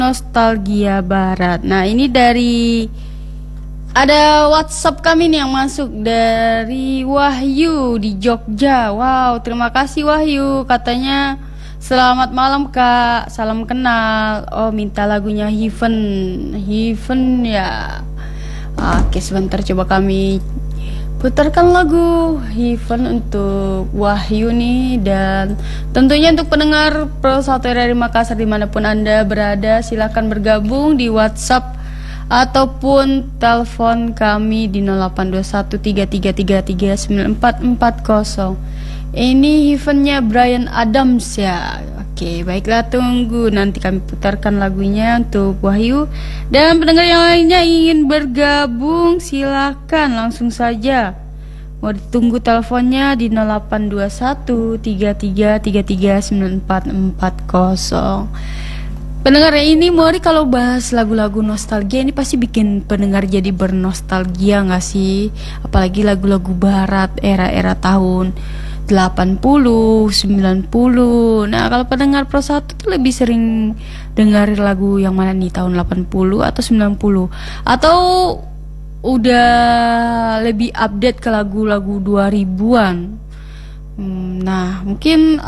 Nostalgia Barat. Nah, ini dari ada WhatsApp kami nih yang masuk dari Wahyu di Jogja. Wow, terima kasih Wahyu. Katanya selamat malam Kak, salam kenal. Oh, minta lagunya Heaven. Heaven ya. Oke, sebentar coba kami putarkan lagu Heaven untuk Wahyu nih. Dan tentunya untuk pendengar Pro 1 RRI Makassar dimanapun Anda berada, silahkan bergabung di WhatsApp ataupun telepon kami di 082133339440. Ini Heaven-nya Bryan Adams ya. Oke, baiklah, tunggu nanti kami putarkan lagunya untuk Wahyu. Dan pendengar yang lainnya ingin bergabung, silakan langsung saja. Mau ditunggu teleponnya di 082133339440. Pendengar ini Mori, kalau bahas lagu-lagu nostalgia ini pasti bikin pendengar jadi bernostalgia gak sih? Apalagi lagu-lagu barat era-era tahun 80, 90. Nah, kalau pendengar Pro 1 tuh lebih sering dengar lagu yang mana nih, tahun 80 atau 90? Atau udah lebih update ke lagu-lagu 2000-an? Nah, mungkin